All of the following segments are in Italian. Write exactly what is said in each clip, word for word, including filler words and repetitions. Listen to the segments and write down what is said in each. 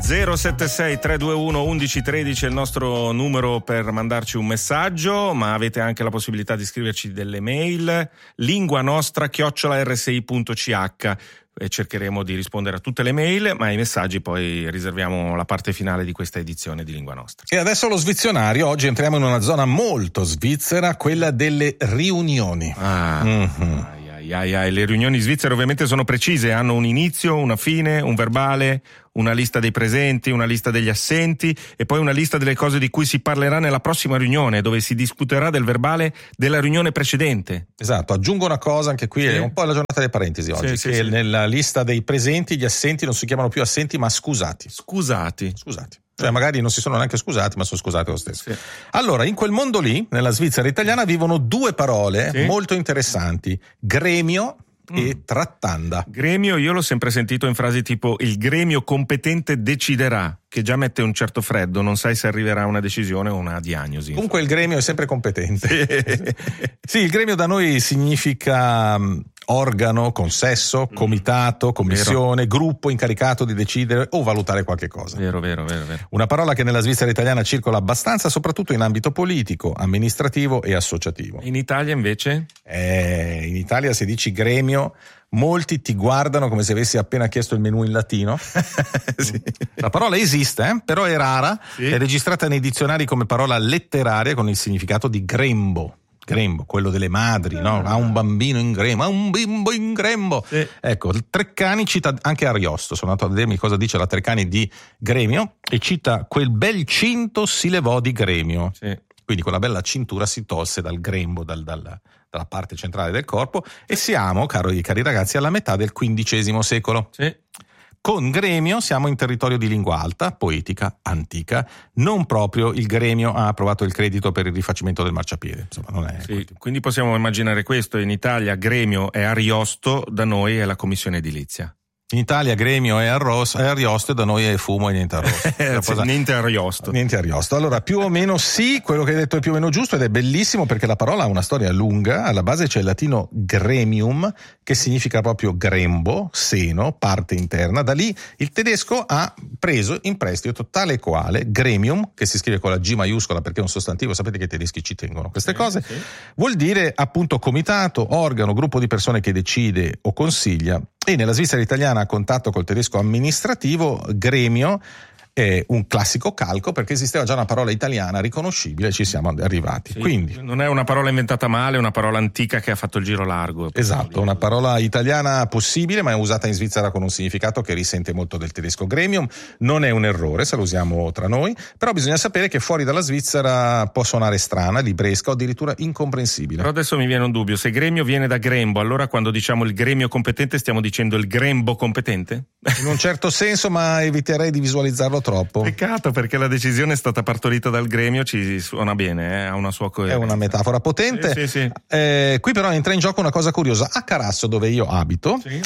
zero sette sei tre due uno uno uno uno tre è il nostro numero per mandarci un messaggio, ma avete anche la possibilità di scriverci delle mail, lingua nostra chiocciola erre esse i punto ci acca, e cercheremo di rispondere a tutte le mail, ma ai messaggi poi riserviamo la parte finale di questa edizione di Lingua Nostra. E adesso lo svizionario. Oggi entriamo in una zona molto svizzera, quella delle riunioni. Ah, mm-hmm. ai, ai, ai. Le riunioni svizzere ovviamente sono precise, hanno un inizio, una fine, un verbale, una lista dei presenti, una lista degli assenti e poi una lista delle cose di cui si parlerà nella prossima riunione, dove si discuterà del verbale della riunione precedente. Esatto, aggiungo una cosa, anche qui sì. È un po' la giornata delle parentesi oggi, sì, che sì, sì. Nella lista dei presenti gli assenti non si chiamano più assenti ma scusati. Scusati. Scusati. Cioè magari non si sono neanche scusati, ma sono scusati lo stesso. Sì. Allora, in quel mondo lì, nella Svizzera italiana, vivono due parole sì. molto interessanti: gremio e trattanda. Gremio io l'ho sempre sentito in frasi tipo il gremio competente deciderà, che già mette un certo freddo, non sai se arriverà a una decisione o una diagnosi. Comunque il gremio è sempre competente. Sì, il gremio da noi significa organo, consesso, comitato, commissione, vero. Gruppo incaricato di decidere o valutare qualche cosa. Vero, vero, vero, vero. Una parola che nella Svizzera italiana circola abbastanza, soprattutto in ambito politico, amministrativo e associativo. In Italia invece? Eh, in Italia se dici gremio, molti ti guardano come se avessi appena chiesto il menù in latino. Sì. La parola esiste, eh? Però è rara, sì. È registrata nei dizionari come parola letteraria con il significato di grembo. Grembo, quello delle madri, no? Ha un bambino in grembo, ha un bimbo in grembo. Sì. Ecco, il Treccani cita anche Ariosto, sono andato a vedermi cosa dice la Treccani di gremio e cita: quel bel cinto si levò di gremio. Sì. Quindi quella bella cintura si tolse dal grembo, dal, dal, dalla parte centrale del corpo, e siamo, cari, cari ragazzi, alla metà del quindicesimo secolo. Sì. Con gremio siamo in territorio di lingua alta, poetica, antica. Non proprio il gremio ha approvato il credito per il rifacimento del marciapiede. Insomma, non è sì, quindi possiamo immaginare questo: in Italia gremio è Ariosto, da noi è la commissione edilizia. In Italia gremio è Ariosto e da noi è fumo e niente arrosto. Niente Ariosto. Niente Ariosto. Allora, più o meno sì, quello che hai detto è più o meno giusto ed è bellissimo perché la parola ha una storia lunga. Alla base c'è il latino gremium, che significa proprio grembo, seno, parte interna. Da lì il tedesco ha preso in prestito tale quale gremium, che si scrive con la G maiuscola perché è un sostantivo, sapete che i tedeschi ci tengono queste sì, cose, sì. Vuol dire appunto comitato, organo, gruppo di persone che decide o consiglia. E nella Svizzera italiana, a contatto col tedesco amministrativo, gremio è un classico calco perché esisteva già una parola italiana riconoscibile e ci siamo arrivati. Sì, quindi non è una parola inventata male, è una parola antica che ha fatto il giro largo. Esatto, una parola italiana possibile, ma è usata in Svizzera con un significato che risente molto del tedesco. Gremium non è un errore se lo usiamo tra noi, però bisogna sapere che fuori dalla Svizzera può suonare strana, libresca o addirittura incomprensibile. Però adesso mi viene un dubbio: se gremio viene da grembo, allora quando diciamo il gremio competente stiamo dicendo il grembo competente? In un certo senso, ma eviterei di visualizzarlo troppo. Peccato, perché la decisione è stata partorita dal gremio, ci suona bene, eh? Ha una sua coerenza. È una metafora potente. Sì, sì, sì. Eh, qui però entra in gioco una cosa curiosa. A Carasso, dove io abito, sì.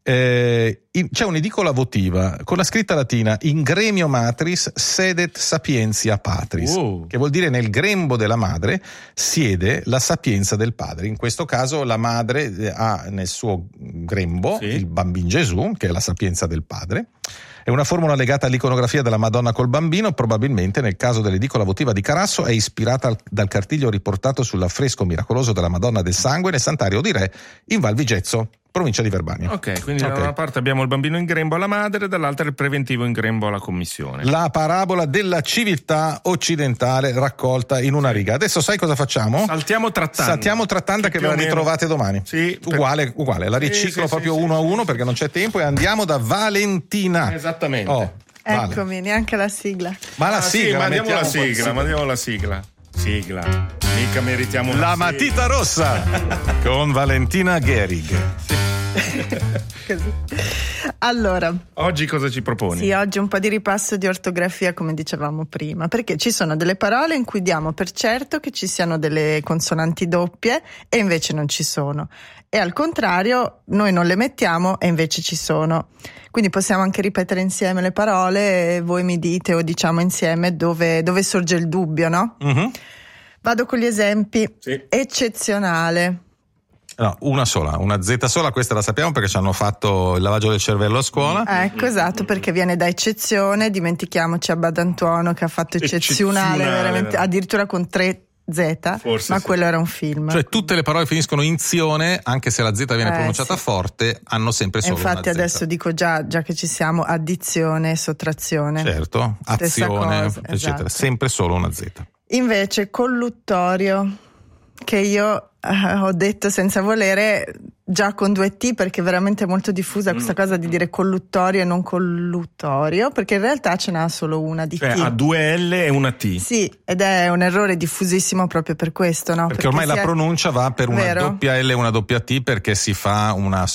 eh, in, c'è un'edicola votiva con la scritta latina: in gremio matris sedet sapientia patris, uh. che vuol dire nel grembo della madre siede la sapienza del padre. In questo caso la madre ha nel suo grembo sì. il bambino Gesù, che è la sapienza del padre. È una formula legata all'iconografia della Madonna col bambino, probabilmente nel caso dell'edicola votiva di Carasso è ispirata al, dal cartiglio riportato sull'affresco miracoloso della Madonna del Sangue nel Santuario di Re in Val Vigezzo, provincia di Verbania. Ok, quindi okay. da una parte abbiamo il bambino in grembo alla madre, dall'altra il preventivo in grembo alla commissione. La parabola della civiltà occidentale raccolta in una riga. Adesso sai cosa facciamo? Saltiamo trattanda. Saltiamo trattanda che, che ve la ritrovate domani. Sì, uguale, uguale. La riciclo sì, sì, proprio sì, uno sì, a uno sì, perché sì. non c'è tempo e andiamo da Valentina. Esattamente. Oh, Eccomi, vale. neanche la sigla. Ma la ah, sigla, sì, mandiamo la sigla, sigla. mandiamo la sigla. Sigla. Mica meritiamo una La sigla. matita rossa con Valentina Gehrig. Sì. Così. Allora, oggi cosa ci proponi? Sì, oggi un po' di ripasso di ortografia, come dicevamo prima, perché ci sono delle parole in cui diamo per certo che ci siano delle consonanti doppie e invece non ci sono, e al contrario noi non le mettiamo e invece ci sono. Quindi possiamo anche ripetere insieme le parole e voi mi dite o diciamo insieme dove, dove sorge il dubbio, no? Mm-hmm. Vado con gli esempi. Sì. Eccezionale. No, una sola, una Z sola, questa la sappiamo perché ci hanno fatto il lavaggio del cervello a scuola. Ecco, esatto, perché viene da eccezione, dimentichiamoci Abba D'Antuono che ha fatto eccezionale, eccezionale veramente, addirittura con tre Z, Forse ma sì. quello era un film. Cioè tutte le parole finiscono in zione, anche se la Z viene Eh, pronunciata sì. forte, hanno sempre solo Infatti una Z. adesso dico già, già che ci siamo, addizione, sottrazione. Certo, Stessa azione, cosa, eccetera, esatto. sempre solo una Z. Invece colluttorio, che io eh, ho detto senza volere già con due T, perché è veramente molto diffusa questa cosa di dire colluttorio e non colluttorio, perché in realtà ce n'ha solo una di Cioè T. ha due L e una T. Sì, ed è un errore diffusissimo proprio per questo, no? Perché ormai si la è- pronuncia va per una Vero? doppia L e una doppia T perché si fa una